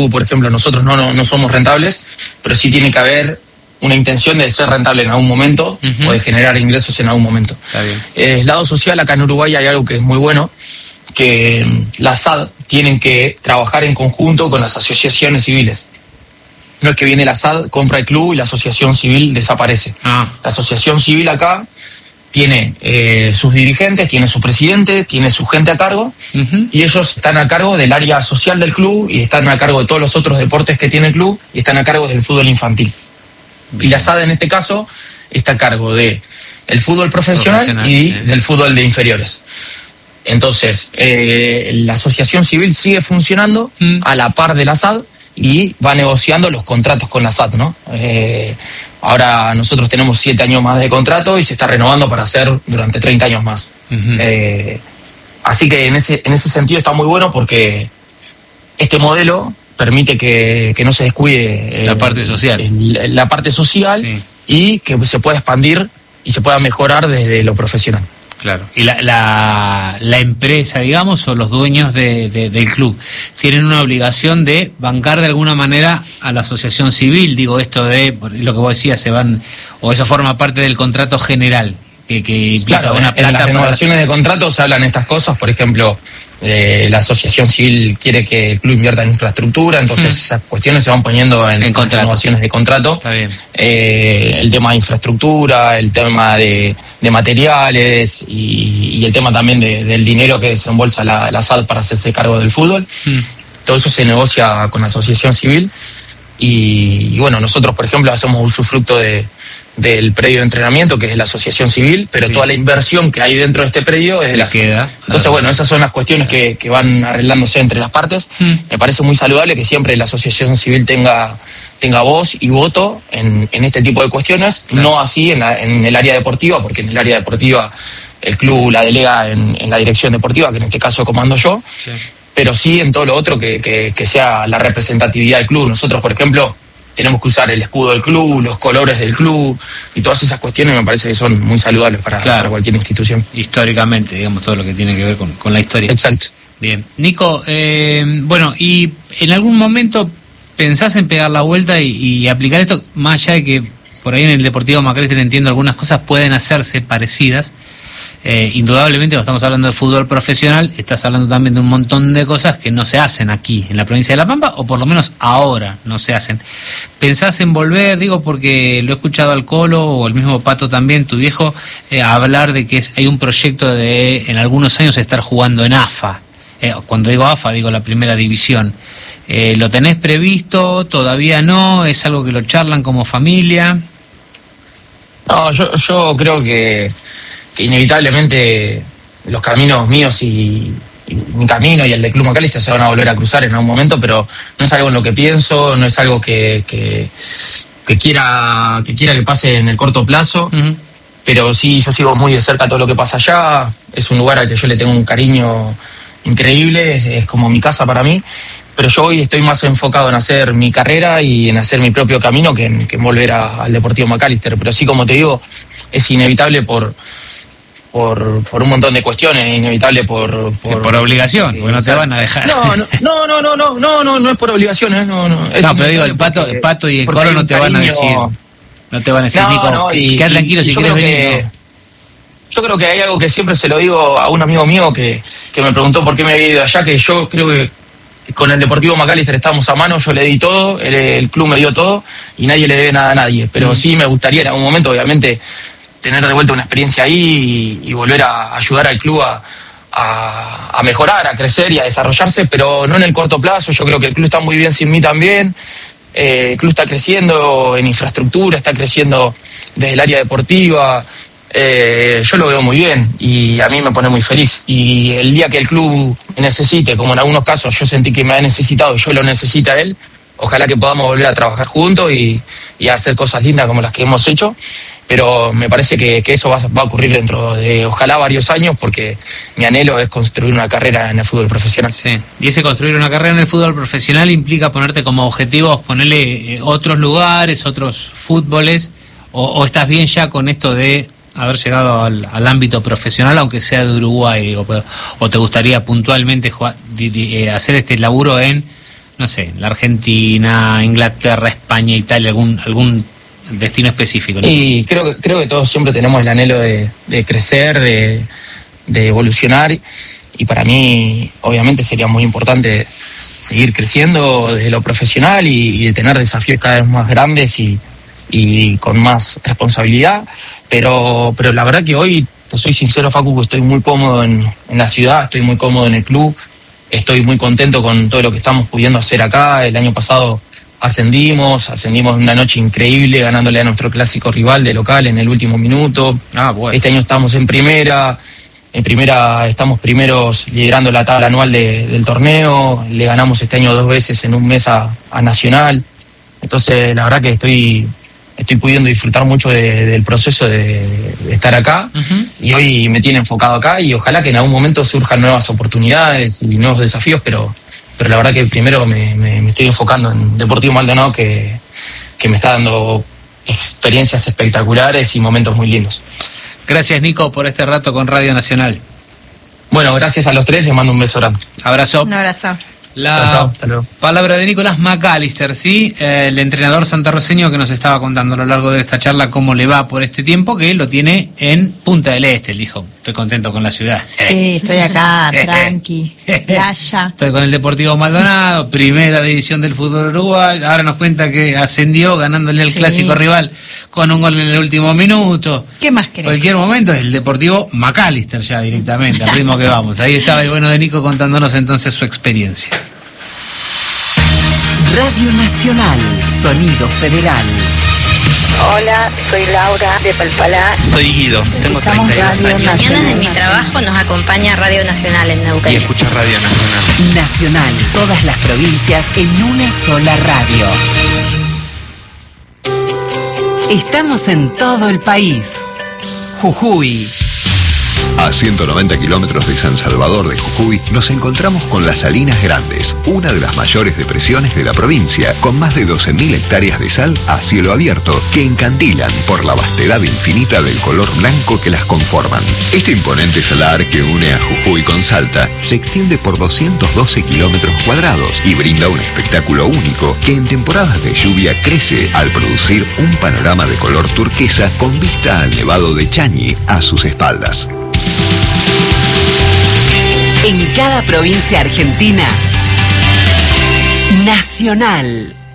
club, por ejemplo, nosotros no somos rentables, pero sí tiene que haber una intención de ser rentable en algún momento o de generar ingresos en algún momento. Está bien. Lado social, acá en Uruguay hay algo que es muy bueno, que las SAD tienen que trabajar en conjunto con las asociaciones civiles. No es que viene la SAD, compra el club y la asociación civil desaparece. La asociación civil acá tiene sus dirigentes, tiene su presidente, tiene su gente a cargo, y ellos están a cargo del área social del club y están a cargo de todos los otros deportes que tiene el club y están a cargo del fútbol infantil. Y la SAD en este caso está a cargo de el fútbol profesional y del fútbol de inferiores. Entonces, la asociación civil sigue funcionando a la par de la SAD y va negociando los contratos con la SAD, ¿no? Ahora nosotros tenemos 7 años más de contrato y se está renovando para hacer durante 30 años más. Así que en ese sentido está muy bueno porque este modelo permite que no se descuide la parte social, la parte social, sí, y que se pueda expandir y se pueda mejorar desde lo profesional. Claro. Y la empresa, digamos, o los dueños del club tienen una obligación de bancar de alguna manera a la asociación civil. Digo, esto de lo que vos decías, se van, o eso forma parte del contrato general que implica, claro, una plata. En las renovaciones de contratos se hablan estas cosas. Por ejemplo, la asociación civil quiere que el club invierta en infraestructura, entonces esas cuestiones se van poniendo en renovaciones de contrato. Está bien. El tema de infraestructura, el tema de materiales y el tema también del dinero que desembolsa la SAD para hacerse cargo del fútbol. Todo eso se negocia con la asociación civil y bueno, nosotros por ejemplo hacemos usufructo del predio de entrenamiento, que es de la asociación civil, pero toda la inversión que hay dentro de este predio es de la SAD. Entonces, bueno, esas son las cuestiones que van arreglándose entre las partes. Me parece muy saludable que siempre la asociación civil tenga voz y voto en este tipo de cuestiones, claro. No así en el área deportiva, porque en el área deportiva el club la delega en la dirección deportiva, que en este caso comando yo, pero sí en todo lo otro que sea la representatividad del club. Nosotros, por ejemplo, tenemos que usar el escudo del club, los colores del club y todas esas cuestiones me parece que son muy saludables para cualquier institución. Históricamente, digamos, todo lo que tiene que ver con la historia. Exacto. Bien. Nico, bueno, ¿y en algún momento pensás en pegar la vuelta y aplicar esto, más allá de que por ahí en el Deportivo Macalister entiendo algunas cosas pueden hacerse parecidas? Indudablemente, cuando estamos hablando de fútbol profesional, estás hablando también de un montón de cosas que no se hacen aquí, en la provincia de La Pampa, o por lo menos ahora no se hacen. ¿Pensás en volver? Digo, porque lo he escuchado al Colo, o el mismo Pato también, tu viejo, hablar de que hay un proyecto de, en algunos años, estar jugando en AFA. Cuando digo AFA, digo la primera división. ¿Lo tenés previsto? ¿Todavía no? ¿Es algo que lo charlan como familia? No, yo creo que inevitablemente los caminos míos y mi camino y el del Club Macalister se van a volver a cruzar en algún momento, pero no es algo en lo que pienso, no es algo que quiera que pase en el corto plazo, pero sí, yo sigo muy de cerca todo lo que pasa allá. Es un lugar al que yo le tengo un cariño increíble, es como mi casa para mí, pero yo hoy estoy más enfocado en hacer mi carrera y en hacer mi propio camino que en volver al Deportivo Macalister. Pero sí, como te digo, es inevitable por un montón de cuestiones, inevitable por obligación, porque no te van a dejar. No es por obligaciones, no. Pero digo, el Pato y el Colo no te van a decir, Nico, queda tranquilo si quieres venir. Yo creo que hay algo que siempre se lo digo a un amigo mío que me preguntó por qué me había ido allá, que yo creo que con el Deportivo Macalister estamos a mano, yo le di todo, el club me dio todo y nadie le debe nada a nadie, pero sí me gustaría en algún momento, obviamente, tener de vuelta una experiencia ahí y volver a ayudar al club a mejorar, a crecer y a desarrollarse, pero no en el corto plazo. Yo creo que el club está muy bien sin mí también. El club está creciendo en infraestructura, está creciendo desde el área deportiva. Yo lo veo muy bien y a mí me pone muy feliz. Y el día que el club me necesite, como en algunos casos yo sentí que me ha necesitado y yo lo necesito a él, ojalá que podamos volver a trabajar juntos y hacer cosas lindas como las que hemos hecho. Pero me parece que eso va a ocurrir dentro de, ojalá, varios años, porque mi anhelo es construir una carrera en el fútbol profesional. Sí, y ese construir una carrera en el fútbol profesional implica ponerte como objetivos, ponerle otros lugares, otros fútboles, o estás bien ya con esto de haber llegado al ámbito profesional, aunque sea de Uruguay, digo, o te gustaría puntualmente hacer este laburo en no sé, la Argentina, Inglaterra, España, Italia, algún destino específico, ¿no? Y creo que todos siempre tenemos el anhelo de crecer, de evolucionar, y para mí obviamente sería muy importante seguir creciendo desde lo profesional y de tener desafíos cada vez más grandes y con más responsabilidad, pero la verdad que hoy, te soy sincero, Facu, que estoy muy cómodo en la ciudad, estoy muy cómodo en el club, estoy muy contento con todo lo que estamos pudiendo hacer acá. El año pasado ascendimos una noche increíble, ganándole a nuestro clásico rival de local en el último minuto. Bueno. Este año estamos en primera estamos primeros liderando la tabla anual del torneo, le ganamos este año 2 veces en un mes a Nacional. Entonces la verdad que estoy pudiendo disfrutar mucho del proceso de estar acá. Uh-huh. Y hoy me tiene enfocado acá, y ojalá que en algún momento surjan nuevas oportunidades y nuevos desafíos, pero la verdad que primero me estoy enfocando en Deportivo Maldonado, que me está dando experiencias espectaculares y momentos muy lindos. Gracias, Nico, por este rato con Radio Nacional. Bueno, gracias a los tres, les mando un beso grande. Abrazo. Un abrazo. La palabra de Nicolás McAllister, ¿sí? El entrenador santarroceño que nos estaba contando a lo largo de esta charla cómo le va por este tiempo, que lo tiene en Punta del Este. Él dijo, estoy contento con la ciudad. Sí, estoy acá, tranqui, playa. Estoy con el Deportivo Maldonado, primera división del fútbol uruguayo. Ahora nos cuenta que ascendió ganándole al clásico rival con un gol en el último minuto. ¿Qué más querés? Cualquier momento es el Deportivo McAllister ya directamente, al ritmo que vamos. Ahí estaba el bueno de Nico contándonos entonces su experiencia. Radio Nacional, Sonido Federal. Hola, soy Laura de Palpalá. Soy Guido, tengo 32 años. Mañana en mi trabajo nos acompaña Radio Nacional en Neuquén. Y escucho Radio Nacional. Nacional, todas las provincias en una sola radio. Estamos en todo el país. Jujuy. A 190 kilómetros de San Salvador de Jujuy nos encontramos con las Salinas Grandes, una de las mayores depresiones de la provincia, con más de 12.000 hectáreas de sal a cielo abierto que encandilan por la vastedad infinita del color blanco que las conforman. Este imponente salar que une a Jujuy con Salta se extiende por 212 kilómetros cuadrados y brinda un espectáculo único que en temporadas de lluvia crece al producir un panorama de color turquesa con vista al Nevado de Chañi a sus espaldas. En cada provincia argentina, Nacional.